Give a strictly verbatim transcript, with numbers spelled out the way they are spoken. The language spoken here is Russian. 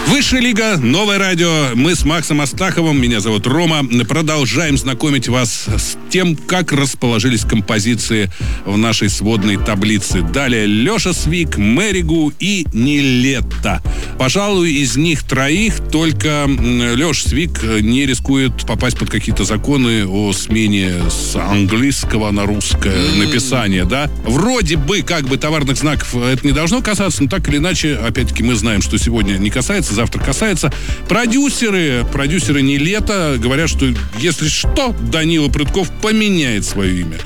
Высшая лига, новое радио. Мы с Максом Астаховым, меня зовут Рома, продолжаем знакомить вас с тем, как расположились композиции в нашей сводной таблице. Далее Леша Свик, Мэригу и Нилетто. Пожалуй, из них троих только Леша Свик не рискует попасть под какие-то законы о смене с английского на русское mm. написание, да? Вроде бы, как бы, товарных знаков это не должно касаться, но так или иначе, опять-таки, мы знаем, что сегодня не касается, завтра касается. Продюсеры, продюсеры Нилетто говорят, что если что, Данила Прудков поменяет свое имя.